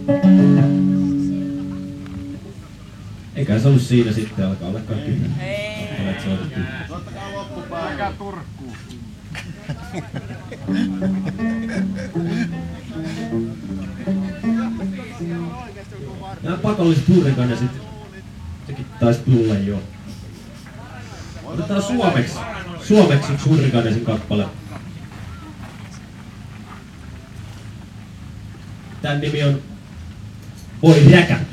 Eikä se ollut siinä sitten, alkaa olla kaikki. Olet soitettu. Soittakaa loppupäälle. Mikä Turkkuun? Nämä pakolliset hurrikaane sit. Sekin taisi tulla jo. Otetaan suomeksi yksi hurrikaanesin kappale. Tän nimi on Oi räkä.